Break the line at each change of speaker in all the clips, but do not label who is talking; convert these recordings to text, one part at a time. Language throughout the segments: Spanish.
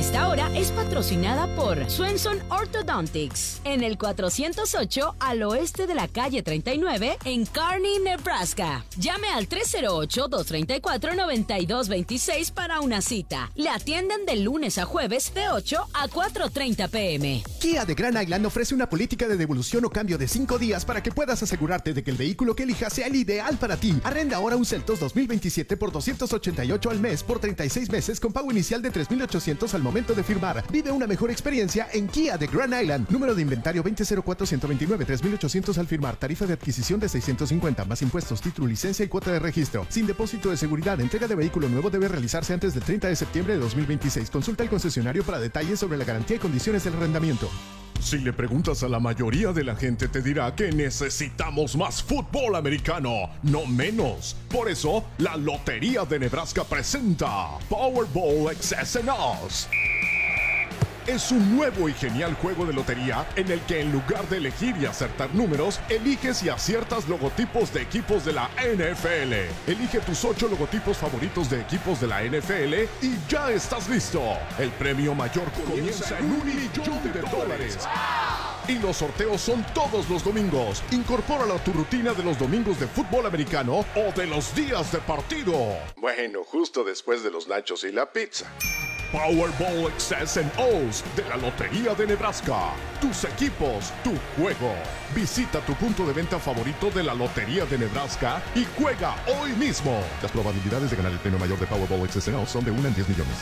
Esta hora es patrocinada por Swenson Orthodontics, en el 408 al oeste de la calle 39, en Kearney, Nebraska. Llame al 308-234-9226 para una cita. Le atienden de lunes a jueves de 8 a 4:30 p.m.
Kia de Grand Island ofrece una política de devolución o cambio de 5 días para que puedas asegurarte de que el vehículo que elijas sea el ideal para ti. Arrenda ahora un Seltos 2027 por $288 al mes por 36 meses con pago inicial de $3,800 al momento de firmar. Vive una mejor experiencia en Kia de Grand Island. Número de inventario 2004-129, $3,800 al firmar. Tarifa de adquisición de $650, más impuestos, título, licencia y cuota de registro. Sin depósito de seguridad. Entrega de vehículo nuevo debe realizarse antes del 30 de septiembre de 2026. Consulta al concesionario para detalles sobre la garantía y condiciones del arrendamiento.
Si le preguntas a la mayoría de la gente te dirá que necesitamos más fútbol americano, no menos. Por eso, la Lotería de Nebraska presenta Powerball XS and Us. Es un nuevo y genial juego de lotería en el que en lugar de elegir y acertar números, eliges y aciertas logotipos de equipos de la NFL. Elige tus 8 logotipos favoritos de equipos de la NFL y ya estás listo. El premio mayor comienza en $1 millón. Y los sorteos son todos los domingos. Incorpóralo a tu rutina de los domingos de fútbol americano o de los días de partido. Bueno, justo después de los nachos y la pizza. Powerball XS and O's de la Lotería de Nebraska. Tus equipos, tu juego. Visita tu punto de venta favorito de la Lotería de Nebraska y juega hoy mismo. Las probabilidades de ganar el premio mayor de Powerball XS and O's son de 1 en 10 millones.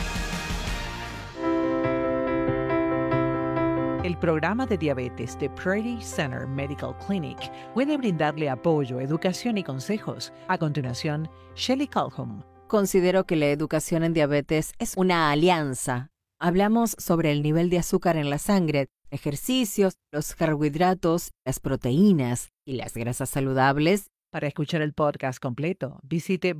El programa de diabetes de Prairie Center Medical Clinic puede brindarle apoyo, educación y consejos. A continuación, Shelley Calhoun.
Considero que la educación en diabetes es una alianza. Hablamos sobre el nivel de azúcar en la sangre, ejercicios, los carbohidratos, las proteínas y las grasas saludables.
Para escuchar el podcast completo, visite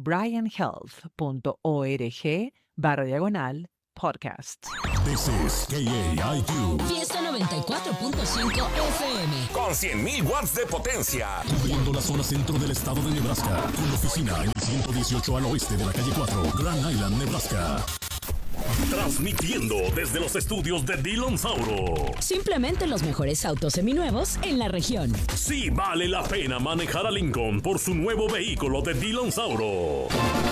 bryanhealth.org/podcast.
This is KAIQ.
Fiesta 94.5 FM.
Con 100.000 watts de potencia. Cubriendo la zona centro del estado de Nebraska. Con oficina en el 118 al oeste de la calle 4, Grand Island, Nebraska. Transmitiendo desde los estudios de Dillon Sauro.
Simplemente los mejores autos seminuevos en la región.
Sí vale la pena manejar a Lincoln por su nuevo vehículo de Dillon Sauro.